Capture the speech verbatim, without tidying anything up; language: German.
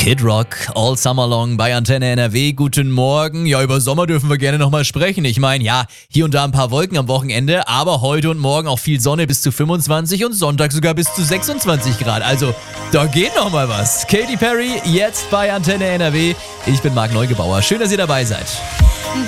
Kid Rock, All Summer Long bei Antenne N R W. Guten Morgen. Ja, über Sommer dürfen wir gerne nochmal sprechen. Ich meine, ja, hier und da ein paar Wolken am Wochenende, aber heute und morgen auch viel Sonne bis zu fünfundzwanzig und Sonntag sogar bis zu sechsundzwanzig Grad. Also, da geht nochmal was. Katy Perry, jetzt bei Antenne N R W. Ich bin Marc Neugebauer. Schön, dass ihr dabei seid.